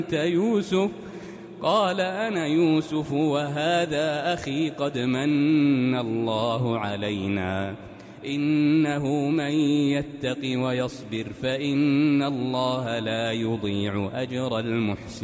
أنت يوسف؟ قال أنا يوسف وهذا أخي قد من الله علينا إنه من يتق ويصبر فإن الله لا يضيع أجر المحسنين.